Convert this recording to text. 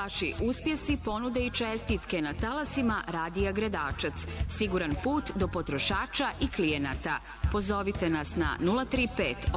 Vaši uspjesi, ponude i čestitke na talasima Radija Gredačac. Siguran put do potrošača i klijenata. Pozovite nas na 035